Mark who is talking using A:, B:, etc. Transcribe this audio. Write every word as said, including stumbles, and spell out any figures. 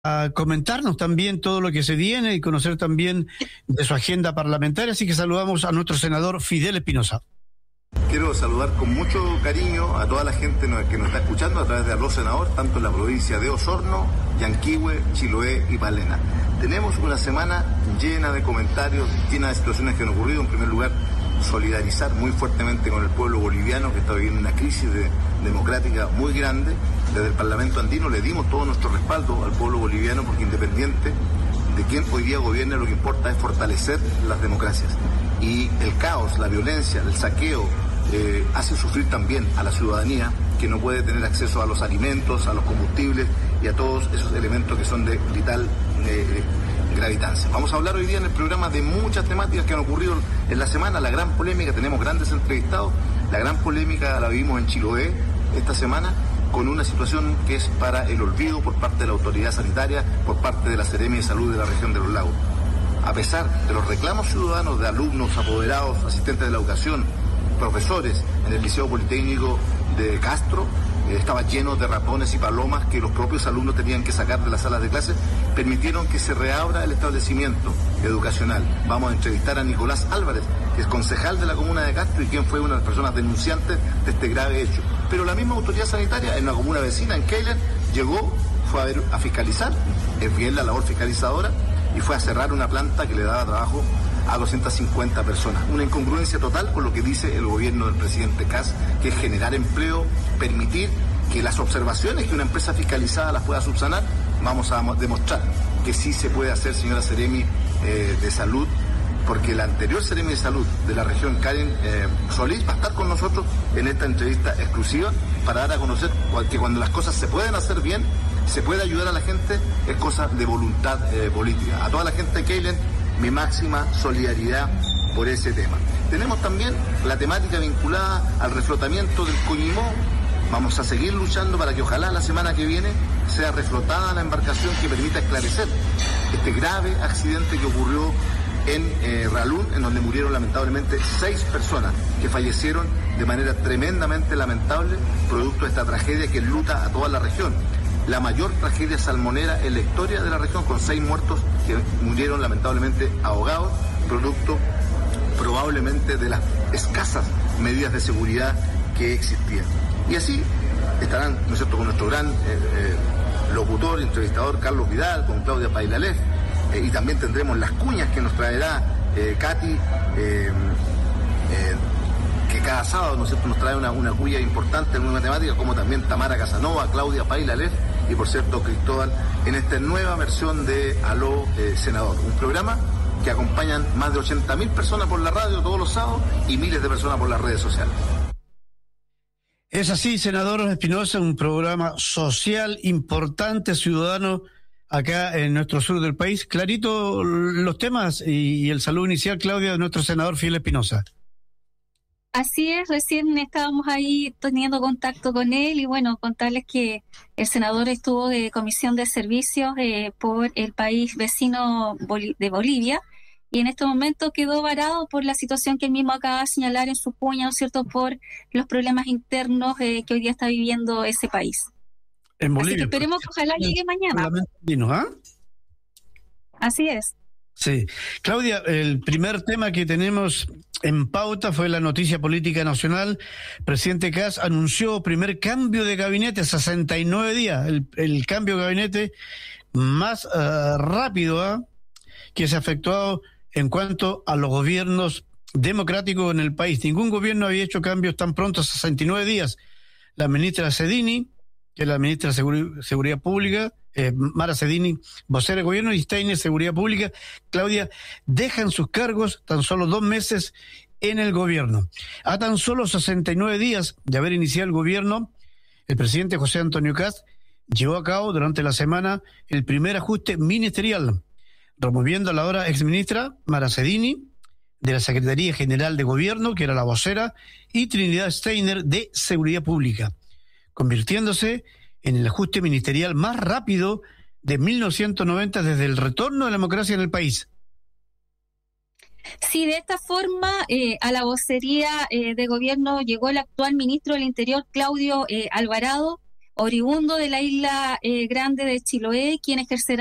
A: a comentarnos también todo lo que se viene y conocer también de su agenda parlamentaria, así que saludamos a nuestro senador Fidel Espinosa.
B: Quiero saludar con mucho cariño a toda la gente que nos está escuchando a través de Aló Senador, tanto en la provincia de Osorno, Yanquihue, Chiloé y Palena. Tenemos una semana llena de comentarios, llena de situaciones que han ocurrido. En primer lugar, solidarizar muy fuertemente con el pueblo boliviano que está viviendo una crisis de, democrática muy grande. Desde el Parlamento Andino le dimos todo nuestro respaldo al pueblo boliviano porque independiente de quién hoy día gobierne, lo que importa es fortalecer las democracias. Y el caos, la violencia, el saqueo, eh, hace sufrir también a la ciudadanía que no puede tener acceso a los alimentos, a los combustibles y a todos esos elementos que son de vital eh, gravitancia. Vamos a hablar hoy día en el programa de muchas temáticas que han ocurrido en la semana. La gran polémica, tenemos grandes entrevistados, la gran polémica la vivimos en Chiloé esta semana, con una situación que es para el olvido por parte de la autoridad sanitaria, por parte de la Seremi de Salud de la región de los Lagos. A pesar de los reclamos ciudadanos de alumnos, apoderados, asistentes de la educación, profesores en el Liceo Politécnico de Castro, eh, estaba lleno de ratones y palomas que los propios alumnos tenían que sacar de las salas de clase, permitieron que se reabra el establecimiento educacional. Vamos a entrevistar a Nicolás Álvarez, que es concejal de la comuna de Castro y quien fue una de las personas denunciantes de este grave hecho. Pero la misma autoridad sanitaria en una comuna vecina, en Keiler, llegó, fue a, ver, a fiscalizar, es bien la labor fiscalizadora, y fue a cerrar una planta que le daba trabajo a doscientas cincuenta personas. Una incongruencia total con lo que dice el gobierno del presidente Kast, que es generar empleo, permitir que las observaciones que una empresa fiscalizada las pueda subsanar. Vamos a demostrar que sí se puede hacer, señora Seremi eh, de Salud, porque la anterior Seremi de Salud de la región, Karen eh, Solís, va a estar con nosotros en esta entrevista exclusiva para dar a conocer que cuando las cosas se pueden hacer bien, se puede ayudar a la gente, es cosa de voluntad eh, política. A toda la gente de Keilen, mi máxima solidaridad por ese tema. Tenemos también la temática vinculada al reflotamiento del Coñimó. Vamos a seguir luchando para que ojalá la semana que viene sea reflotada la embarcación que permita esclarecer este grave accidente que ocurrió en eh, Ralún, en donde murieron lamentablemente seis personas que fallecieron de manera tremendamente lamentable, producto de esta tragedia que enluta a toda la región. La mayor tragedia salmonera en la historia de la región, con seis muertos que murieron lamentablemente ahogados, producto probablemente de las escasas medidas de seguridad que existían. Y así estarán, ¿no es cierto?, con nuestro gran eh, eh, locutor, entrevistador Carlos Vidal, con Claudia Pailalef, eh, y también tendremos las cuñas que nos traerá eh, Katy, eh, eh, que cada sábado, ¿no es cierto?, nos trae una, una cuña importante en una temática, como también Tamara Casanova, Claudia Pailalef y, por cierto, Cristóbal, en esta nueva versión de Aló eh, Senador, un programa que acompañan más de ochenta mil personas por la radio todos los sábados y miles de personas por las redes sociales.
A: Es así, senador Espinosa, un programa social importante, ciudadano, acá en nuestro sur del país. Clarito los temas y, y el saludo inicial, Claudia, de nuestro senador Fidel Espinosa.
C: Así es, recién estábamos ahí teniendo contacto con él y bueno, contarles que el senador estuvo de comisión de servicios eh, por el país vecino Bol- de Bolivia y en este momento quedó varado por la situación que él mismo acaba de señalar en su cuña, ¿no es cierto?, por los problemas internos eh, que hoy día está viviendo ese país.
A: En Bolivia.
C: Así que esperemos que ojalá llegue mañana.
A: ¿Ah?
C: Así es.
A: Sí. Claudia, el primer tema que tenemos en pauta fue la noticia política nacional. Presidente Kast anunció primer cambio de gabinete, sesenta y nueve días, el, el cambio de gabinete más uh, rápido ¿eh? que se ha efectuado en cuanto a los gobiernos democráticos en el país. Ningún gobierno había hecho cambios tan pronto, sesenta y nueve días. La ministra Sedini, que es la ministra de Seguri- Seguridad Pública, eh, Mara Sedini, vocera de gobierno, y Steiner, Seguridad Pública, Claudia, dejan sus cargos tan solo dos meses en el gobierno. A tan solo sesenta y nueve días de haber iniciado el gobierno, el presidente José Antonio Kast llevó a cabo durante la semana el primer ajuste ministerial, removiendo a la ahora exministra Mara Sedini de la Secretaría General de Gobierno, que era la vocera, y Trinidad Steiner de Seguridad Pública, convirtiéndose en el ajuste ministerial más rápido de mil novecientos noventa desde el retorno de la democracia en el país.
C: Sí, de esta forma eh, a la vocería eh, de gobierno llegó el actual ministro del Interior, Claudio eh, Alvarado, oriundo de la isla eh, grande de Chiloé, quien ejercerá